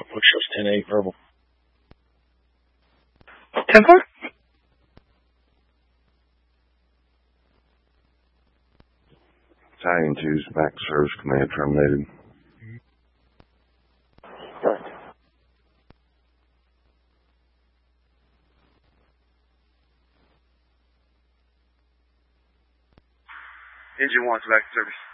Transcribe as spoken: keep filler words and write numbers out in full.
Bookshelf ten eight, verbal. ten four? Battalion two's back service command terminated. Good. Engine one to back service.